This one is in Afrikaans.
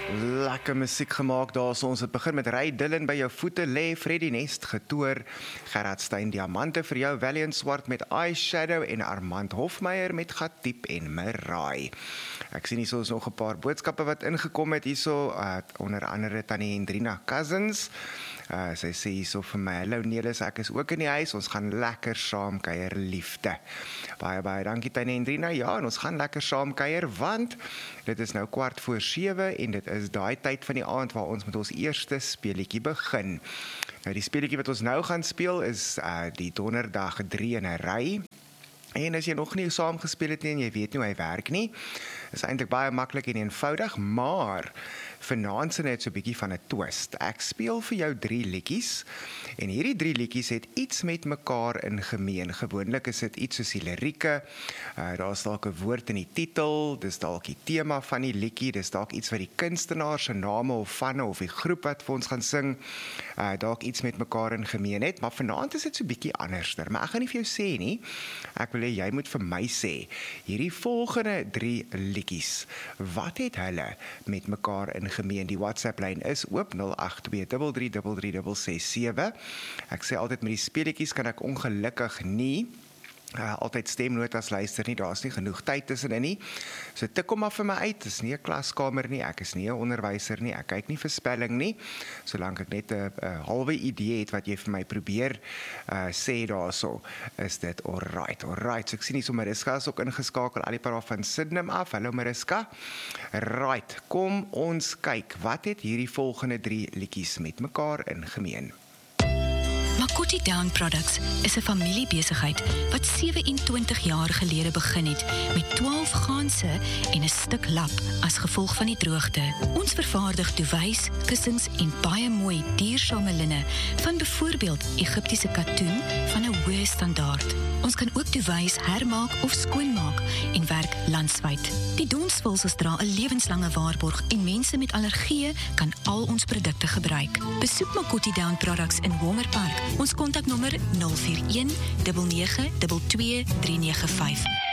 Lekker musiek gemaak daar, so ons het begin met Ray Dillon by jou voete lê, Freddie Nest getoer, Gerard Stein Diamante vir jou, Valiant Swart met Eyeshadow en Armand Hofmeyer met Gatiep en Mirai. Ek sien hierso is nog 'n paar boodskappe wat ingekom het hierso, onder andere Tannie Hendrina Cousins. Sy sê hierso vir my, hallo Nelis, ek is ook in die huis, ons gaan lekker saam kuier, liefde. Baie dankie Tannie Hendrina, ja, en ons gaan lekker saam kuier, want dit is nou 7:15 en dit is daai tyd van die aand waar ons met ons eerste speletjie begin. Nou die speletjie wat ons nou gaan speel is die donderdag 3 in 'n ry. En as jy nog nie saam gespeel het nie en jy weet nie hoe hy werk nie, is eintlik baie maklik en eenvoudig, maar vanaand se net so 'n bietjie van 'n twist. Ek speel vir jou 3 liedjies en hierdie 3 liedjies het iets met mekaar in gemeen. Gewoonlik is dit iets soos die lirieke, daar's dalk 'n woord in die titel, dis dalk die tema van die liedjie, dis dalk iets wat die kunstenaar se name of vanne of die groep wat vir ons gaan sing, dalk iets met mekaar in gemeen het, maar vanaand is dit so 'n bietjie anderster. Maar ek gaan nie vir jou sê nie. Ek wil hê jy moet vir my sê, hierdie volgende 3 liedjies, wat het hulle met mekaar in gemeen? Die WhatsApp-lyn is oop 0823336667. Ek sê altyd met die speletjies kan ek ongelukkig nie altyd stemnotas luister nie, daar's nie genoeg tyd tussenin nie. So tik hom maar vir my uit, dis nie 'n klaskamer nie, ek is nie 'n onderwyser nie, ek kyk nie vir spelling nie, solank ek net 'n halwe idee het wat jy vir my probeer sê daarso, is dit alright, so ek sien hier so Mariska is ook ingeskakel, al die paar van Sydney af, hallo Mariska. Right, kom ons kyk, wat het hierdie volgende 3 liedjies met mekaar in gemeen? Makoti Down Products is 'n familiebesigheid wat 27 jaar gelede begin het met 12 ganse en 'n stuk lap as gevolg van die droogte. Ons vervaardig duwys, kussings en baie mooi duursame linne van byvoorbeeld Egiptiese katoen van 'n hoë standaard. Ons kan ook duwys hermaak of skoonmaak en werk landwyd. Die donsvulsels dra 'n lewenslange waarborg en mense met allergieë kan al ons produkte gebruik. Besoek Makoti Down Products in Wongerpark. Ons kontaknommer 041 992 2395.